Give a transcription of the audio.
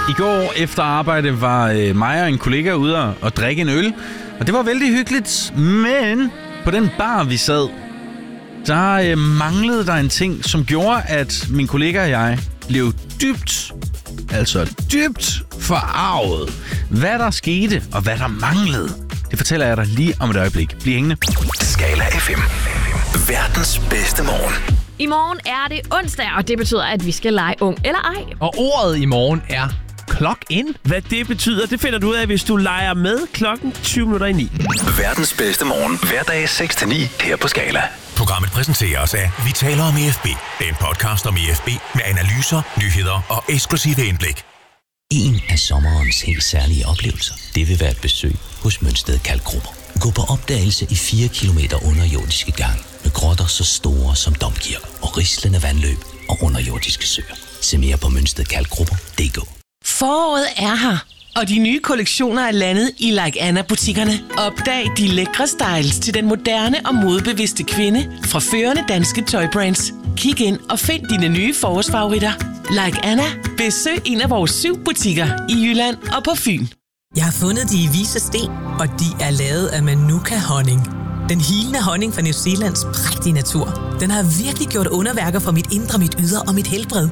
I går efter arbejde var mig og en kollega ude og drikke en øl. Og det var vældig hyggeligt. Men på den bar, vi sad, der manglede der en ting, som gjorde, at min kollega og jeg blev dybt forarvet. Hvad der skete, og hvad der manglede, det fortæller jeg dig lige om et øjeblik. Bliv hængende. Skala FM. Verdens bedste morgen. I morgen er det onsdag, og det betyder, at vi skal lege ung eller ej. Og ordet i morgen er clock in. Hvad det betyder, det finder du ud af, hvis du leger med klokken 7:20. Verdens bedste morgen. Hverdag 6-9 her på Skala. Programmet præsenteres af Vi taler om EFB. En podcast om EFB med analyser, nyheder og eksklusive indblik. En af sommerens helt særlige oplevelser, det vil være et besøg hos Mønsted Kalkgrupper. Gå på opdagelse i 4 kilometer underjordiske gange med grotter så store som domkirker og rislende vandløb og underjordiske søer. Se mere på mønstedkalkgrupper.dk. Foråret er her, og de nye kollektioner er landet i Like Anna-butikkerne. Opdag de lækre styles til den moderne og modebevidste kvinde fra førende danske tøjbrands. Kig ind og find dine nye forårsfavoritter. Like Anna. Besøg en af vores 7 butikker i Jylland og på Fyn. Jeg har fundet de i Vise Sten, og de er lavet af Manuka honning. Den hilende honning fra New Zealands prægtige natur. Den har virkelig gjort underværker for mit indre, mit ydre og mit helbred.